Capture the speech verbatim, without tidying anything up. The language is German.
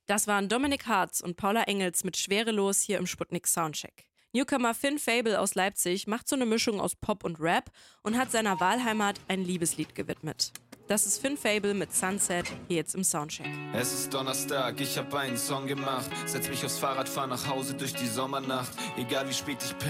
Das waren Dominik Hartz und Paula Engels mit Schwerelos hier im Sputnik Soundcheck. Newcomer Finn Fable aus Leipzig macht so eine Mischung aus Pop und Rap und hat seiner Wahlheimat ein Liebeslied gewidmet. Das ist Finn Fable mit Sunset, hier jetzt im Soundcheck. Es ist Donnerstag, ich hab einen Song gemacht. Setz mich aufs Fahrrad, fahr nach Hause durch die Sommernacht. Egal wie spät ich penne.